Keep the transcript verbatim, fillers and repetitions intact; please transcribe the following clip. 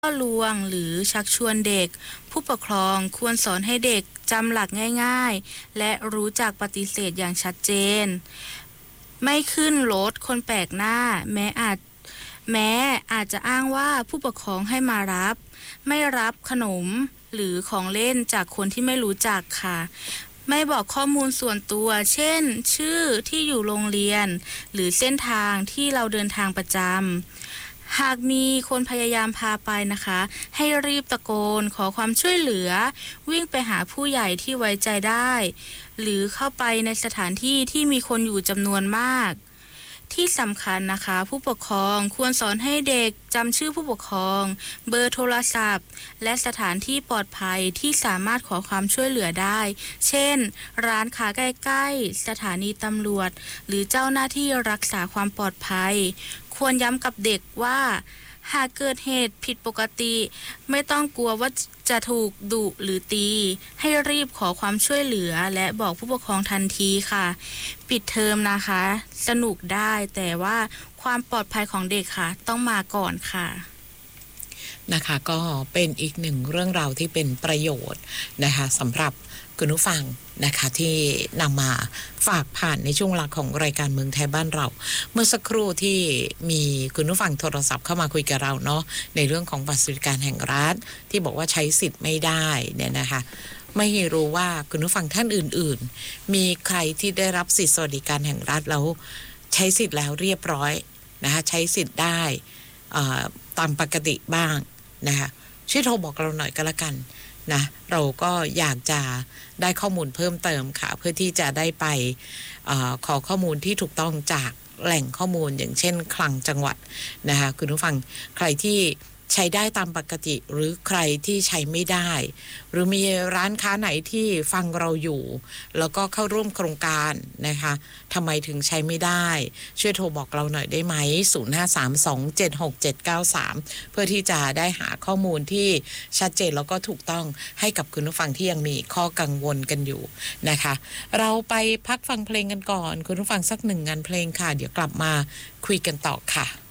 ล่อลวงหรือชักชวนเด็กผู้ปกครองควรสอนให้เด็กจำหลักง่ายๆและรู้จักปฏิเสธอย่างชัดเจนไม่ขึ้นรถคนแปลกหน้าแม้อาจแม้อาจจะอ้างว่าผู้ปกครองให้มารับไม่รับขนมหรือของเล่นจากคนที่ไม่รู้จักค่ะไม่บอกข้อมูลส่วนตัวเช่นชื่อที่อยู่โรงเรียนหรือเส้นทางที่เราเดินทางประจำหากมีคนพยายามพาไปนะคะให้รีบตะโกนขอความช่วยเหลือวิ่งไปหาผู้ใหญ่ที่ไว้ใจได้หรือเข้าไปในสถานที่ที่มีคนอยู่จำนวนมากที่สำคัญนะคะผู้ปกครองควรสอนให้เด็กจำชื่อผู้ปกครองเบอร์โทรศัพท์และสถานที่ปลอดภัยที่สามารถขอความช่วยเหลือได้เช่นร้านค้าใกล้ๆสถานีตำรวจหรือเจ้าหน้าที่รักษาความปลอดภัยควรย้ำกับเด็กว่าหากเกิดเหตุผิดปกติไม่ต้องกลัวว่าจะถูกดุหรือตีให้รีบขอความช่วยเหลือและบอกผู้ปกครองทันทีค่ะปิดเทอมนะคะสนุกได้แต่ว่าความปลอดภัยของเด็กค่ะต้องมาก่อนค่ะนะคะก็เป็นอีกหนึ่งเรื่องราวที่เป็นประโยชน์นะคะสำหรับคุณผู้ฟังนะคะที่นำมาฝากผ่านในช่วงเวลาของรายการเมืองไทยบ้านเราเมื่อสักครู่ที่มีคุณผู้ฟังโทรศัพท์เข้ามาคุยกับเราเนาะในเรื่องของบัตรสวัสดิการแห่งรัฐที่บอกว่าใช้สิทธิ์ไม่ได้เนี่ยนะคะไม่รู้ว่าคุณผู้ฟังท่านอื่นๆมีใครที่ได้รับสิทธิสวัสดิการแห่งรัฐแล้วใช้สิทธิ์แล้วเรียบร้อยนะคะใช้สิทธิ์ได้ตามปกติบ้างนะคะช่วยโทรบอกเราหน่อยก็แล้วกันนะเราก็อยากจะได้ข้อมูลเพิ่มเติมค่ะเพื่อที่จะได้ไปเออขอข้อมูลที่ถูกต้องจากแหล่งข้อมูลอย่างเช่นคลังจังหวัดนะคะคุณผู้ฟังใครที่ใช้ได้ตามปกติหรือใครที่ใช้ไม่ได้หรือมีร้านค้าไหนที่ฟังเราอยู่แล้วก็เข้าร่วมโครงการนะคะทำไมถึงใช้ไม่ได้ช่วยโทรบอกเราหน่อยได้ไหมศูนย์ ห้า สาม สอง เจ็ด หก เจ็ด เก้า สามเพื่อที่จะได้หาข้อมูลที่ชัดเจนแล้วก็ถูกต้องให้กับคุณผู้ฟังที่ยังมีข้อกังวลกันอยู่นะคะเราไปพักฟังเพลงกันก่อนคุณผู้ฟังสักหนึ่งงานเพลงค่ะเดี๋ยวกลับมาคุยกันต่อค่ะ